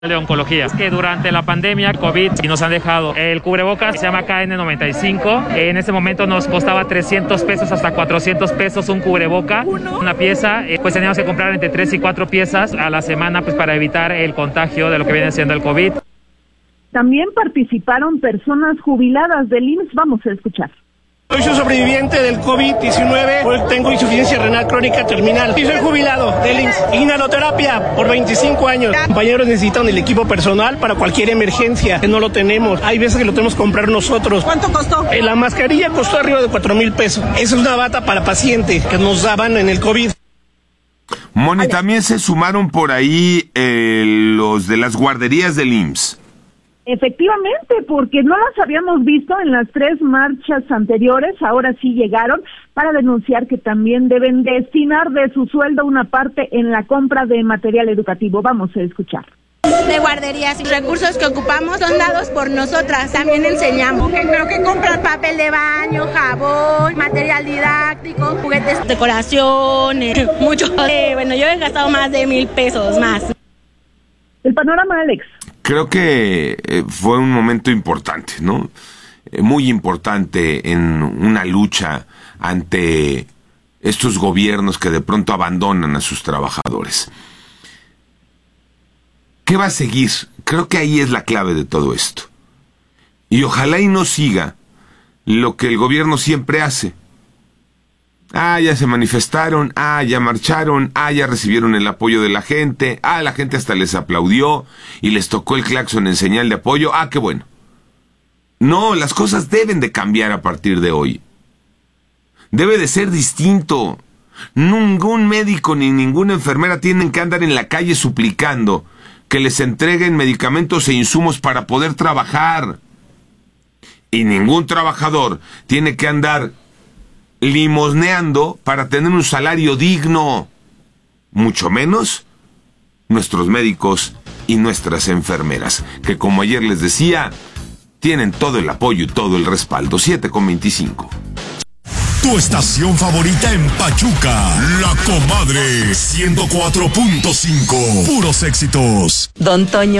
De oncología, que durante la pandemia COVID nos han dejado el cubrebocas, se llama KN95, en ese momento nos costaba 300 pesos hasta 400 pesos un cubreboca, una pieza, pues teníamos que comprar entre 3 y 4 piezas a la semana pues para evitar el contagio de lo que viene siendo el COVID. También participaron personas jubiladas del IMSS, vamos a escuchar. Soy sobreviviente del COVID-19, tengo insuficiencia renal crónica terminal y soy jubilado del IMSS. Inhaloterapia por 25 años. Compañeros necesitan el equipo personal para cualquier emergencia, que no lo tenemos. Hay veces que lo tenemos que comprar nosotros. ¿Cuánto costó? La mascarilla costó arriba de 4,000 pesos. Esa es una bata para paciente que nos daban en el COVID. Moni, también se sumaron por ahí los de las guarderías del IMSS. Efectivamente, porque no las habíamos visto en las 3 marchas anteriores, ahora sí llegaron para denunciar que también deben destinar de su sueldo una parte en la compra de material educativo. Vamos a escuchar. De guarderías y recursos que ocupamos son dados por nosotras, también enseñamos. ¿Pero qué compran? Papel de baño, jabón, material didáctico, juguetes, decoraciones, mucho. Bueno, yo he gastado más de 1,000 pesos más. El panorama, Alex. Creo que fue un momento importante, ¿no? Muy importante en una lucha ante estos gobiernos que de pronto abandonan a sus trabajadores. ¿Qué va a seguir? Creo que ahí es la clave de todo esto. Y ojalá y no siga lo que el gobierno siempre hace. Ya se manifestaron, ya marcharon, ya recibieron el apoyo de la gente, la gente hasta les aplaudió y les tocó el claxon en señal de apoyo, qué bueno. No, las cosas deben de cambiar a partir de hoy. Debe de ser distinto. Ningún médico ni ninguna enfermera tienen que andar en la calle suplicando que les entreguen medicamentos e insumos para poder trabajar. Y ningún trabajador tiene que andar limosneando para tener un salario digno, mucho menos nuestros médicos y nuestras enfermeras, que como ayer les decía, tienen todo el apoyo y todo el respaldo. 7:25. Tu estación favorita en Pachuca, La Comadre 104.5, puros éxitos. Don Toño.